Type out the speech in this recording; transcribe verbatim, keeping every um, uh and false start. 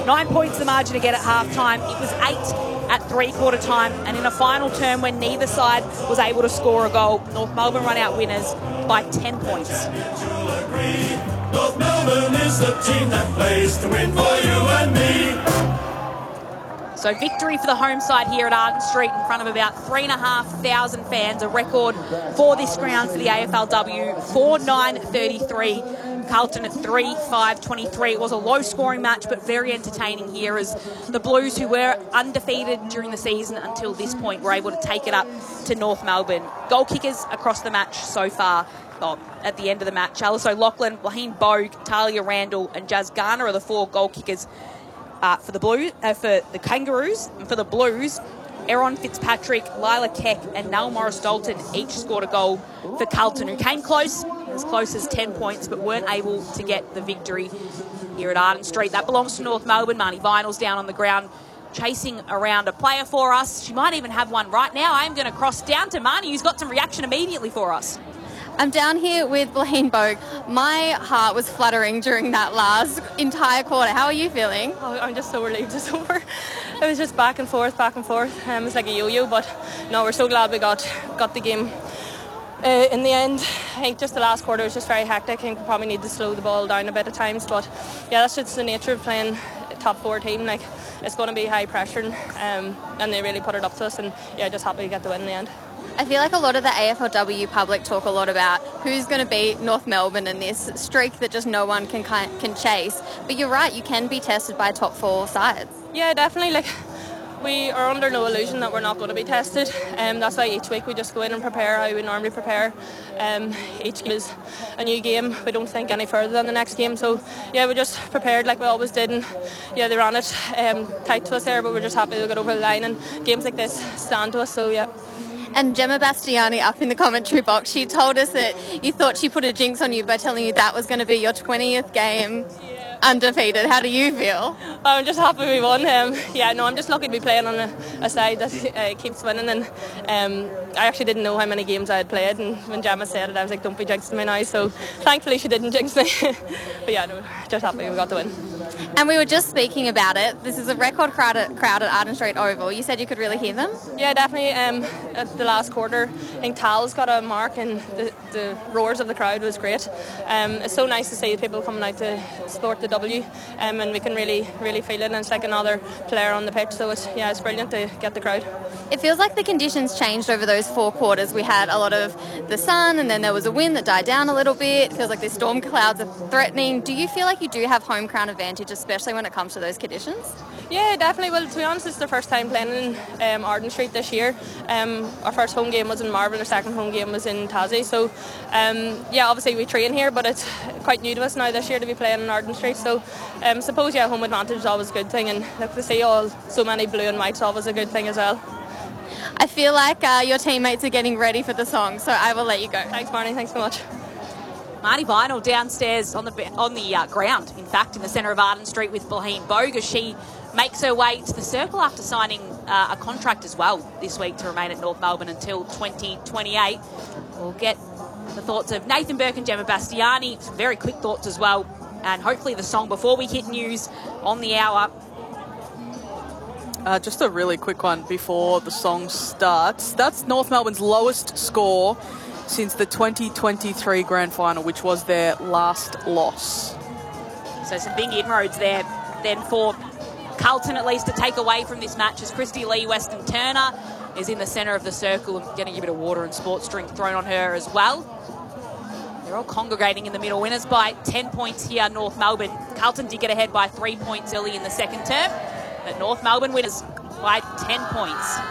Nine points the margin to get at half-time. It was eight at three-quarter time. And in a final term when neither side was able to score a goal, North Melbourne run out winners by ten points. North Melbourne is the team that plays to win for you and me. So victory for the home side here at Arden Street in front of about three and a half thousand fans, a record for this ground for the A F L W, four nine thirty-three. Carlton at three five twenty-three. It was a low-scoring match, but very entertaining here as the Blues, who were undefeated during the season until this point, were able to take it up to North Melbourne. Goal kickers across the match so far. Oh, at the end of the match, Alice O'Loughlin, Laheen Bogue, Talia Randall and Jazz Garner are the four goal kickers uh, for the Blues, uh, for the Kangaroos. And for the Blues, Erin Fitzpatrick, Lila Keck and Nell Morris-Dalton each scored a goal for Carlton, who came close, as close as ten points, but weren't able to get the victory here at Arden Street. That belongs to North Melbourne. Marnie Vinyl's down on the ground chasing around a player for us. She might even have one right now. I'm going to cross down to Marnie, who's got some reaction immediately for us. I'm down here with Laheen Bogue. My heart was fluttering during that last entire quarter. How are you feeling? Oh, I'm just so relieved it's over. It was just back and forth, back and forth. Um, it was like a yo-yo, but no, we're so glad we got got the game. Uh, in the end, I think just the last quarter was just very hectic. I think we probably need to slow the ball down a bit at times, but yeah, that's just the nature of playing a top four team. Like, it's going to be high pressure, um, and they really put it up to us, and yeah, just happy to get the win in the end. I feel like a lot of the A F L W public talk a lot about who's going to beat North Melbourne in this streak that just no one can can chase. But you're right, you can be tested by top four sides. Yeah, definitely. Like, we are under no illusion that we're not going to be tested. Um, that's why each week we just go in and prepare how we normally prepare. Um, each game is a new game. We don't think any further than the next game. So yeah, we just prepared like we always did. And yeah, they ran it um, tight to us there, but we're just happy to get over the line. And games like this stand to us. So yeah. And Gemma Bastiani up in the commentary box, she told us that you thought she put a jinx on you by telling you that was going to be your twentieth game yeah. undefeated. How do you feel? I'm just happy we won. Um, yeah, no, I'm just lucky to be playing on a, a side that uh, keeps winning. And um, I actually didn't know how many games I had played. And when Gemma said it, I was like, don't be jinxing me now. So thankfully she didn't jinx me. But yeah, no, just happy we got the win. And we were just speaking about it. This is a record crowd at, crowd at Arden Street Oval. You said you could really hear them? Yeah, definitely. Um, at the last quarter, I think Tal's got a mark, and the, the roars of the crowd was great. Um, it's so nice to see people coming out to support the W, um, and we can really, really feel it. And it's like another player on the pitch. So it's yeah, it's brilliant to get the crowd. It feels like the conditions changed over those four quarters. We had a lot of the sun, and then there was a wind that died down a little bit. It feels like the storm clouds are threatening. Do you feel like you do have home ground advantage, especially when it comes to those conditions? Yeah, definitely. Well, to be honest, it's the first time playing in um, Arden Street this year. Um, our first home game was in Marvin, our second home game was in Tassie. So, um, yeah, obviously we train here, but it's quite new to us now this year to be playing in Arden Street. So, um, suppose, yeah, home advantage is always a good thing, and look, to see all so many blue and whites is always a good thing as well. I feel like uh, your teammates are getting ready for the song, so I will let you go. Thanks, Marnie. Thanks so much. Marnie Vinyl downstairs on the on the uh, ground, in fact, in the centre of Arden Street with Laheen Bogue as she makes her way to the circle after signing uh, a contract as well this week to remain at North Melbourne until twenty twenty-eight. We'll get the thoughts of Nathan Burke and Gemma Bastiani, some very quick thoughts as well, and hopefully the song before we hit news on the hour. Uh, just a really quick one before the song starts. That's North Melbourne's lowest score since the twenty twenty-three Grand Final, which was their last loss. So some big inroads there then for Carlton, at least, to take away from this match, as Christy Lee Weston Turner is in the centre of the circle and getting a bit of water and sports drink thrown on her as well. They're all congregating in the middle. Winners by ten points here, North Melbourne. Carlton did get ahead by three points early in the second term, but North Melbourne winners by ten points.